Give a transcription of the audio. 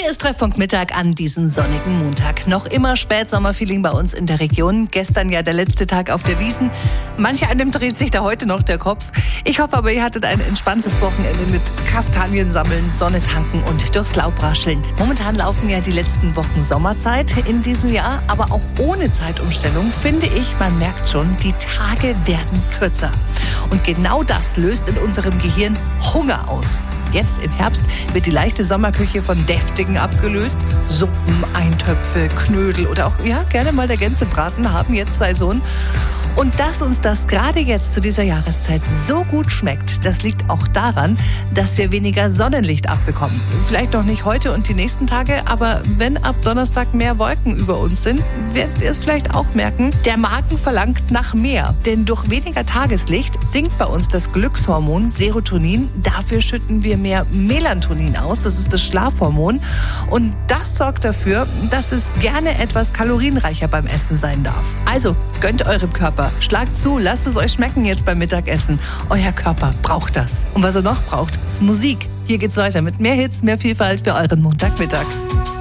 Hier ist Treffpunkt Mittag an diesem sonnigen Montag. Noch immer Spätsommerfeeling bei uns in der Region. Gestern ja der letzte Tag auf der Wiesn. Manche einem dreht sich da heute noch der Kopf. Ich hoffe aber, ihr hattet ein entspanntes Wochenende mit Kastanien sammeln, Sonne tanken und durchs Laub rascheln. Momentan laufen ja die letzten Wochen Sommerzeit in diesem Jahr, aber auch ohne Zeitumstellung finde ich, man merkt schon, die Tage werden kürzer. Und genau das löst in unserem Gehirn Hunger aus. Jetzt im Herbst wird die leichte Sommerküche von deftigen abgelöst. Suppen, Eintöpfe, Knödel oder auch gerne mal der Gänsebraten haben jetzt Saison. Und dass uns das gerade jetzt zu dieser Jahreszeit so gut schmeckt, das liegt auch daran, dass wir weniger Sonnenlicht abbekommen. Vielleicht noch nicht heute und die nächsten Tage, aber wenn ab Donnerstag mehr Wolken über uns sind, werdet ihr es vielleicht auch merken, der Magen verlangt nach mehr. Denn durch weniger Tageslicht sinkt bei uns das Glückshormon Serotonin. Dafür schütten wir mehr Melatonin aus, das ist das Schlafhormon. Und das sorgt dafür, dass es gerne etwas kalorienreicher beim Essen sein darf. Also gönnt eurem Körper. Schlagt zu, lasst es euch schmecken jetzt beim Mittagessen. Euer Körper braucht das. Und was er noch braucht, ist Musik. Hier geht's weiter mit mehr Hits, mehr Vielfalt für euren Montagmittag.